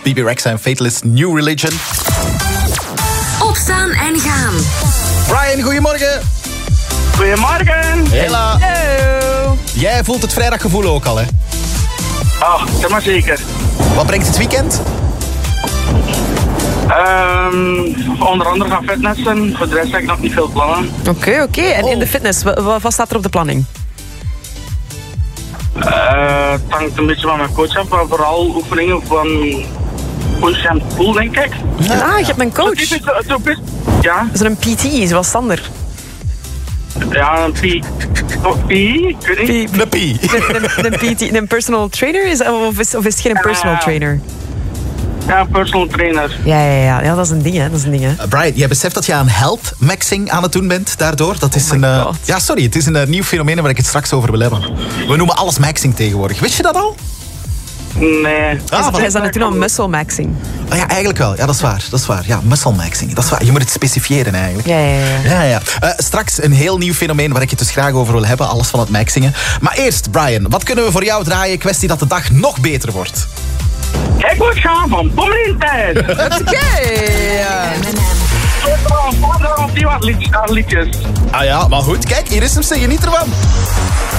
Bibi Rexha en Fatalist, New Religion. Opstaan en gaan. Brian, goedemorgen. Goedemorgen. Hela. Hallo. Jij voelt het vrijdaggevoel ook al, hè? Oh, zeg maar zeker. Wat brengt het weekend? Onder andere gaan fitnessen. Voor de rest heb ik nog niet veel plannen. Oké. En in de fitness, wat staat er op de planning? Het hangt een beetje van mijn coach af, maar vooral oefeningen van push en pull, denk ik. Ah, je hebt een coach. Ja, Is er een PT, zoals Sander? ja, een P. Ik weet niet. De Pie. Een PT, een personal trainer? Of is het geen personal trainer? Ja, personal trainer. Ja, dat is een ding, hè. Brian, jij beseft dat je aan health maxing aan het doen bent daardoor? Dat is my God. Ja, sorry, het is een nieuw fenomeen waar ik het straks over wil hebben. We noemen alles maxing tegenwoordig. Wist je dat al? Nee. Hij is aan het doen aan muscle maxing. Oh ja, eigenlijk wel. Ja, dat is waar. Ja, muscle maxing. Dat is waar. Je moet het specifieren eigenlijk. Ja. Straks een heel nieuw fenomeen waar ik het dus graag over wil hebben. Alles van het maxingen. Maar eerst, Brian, wat kunnen we voor jou draaien? Kwestie dat de dag nog beter wordt. Ik moet gaan van Pommelien-tijd. Oké. Liedjes. Ah ja, maar goed. Kijk, hier is hem. Zeg je niet ervan.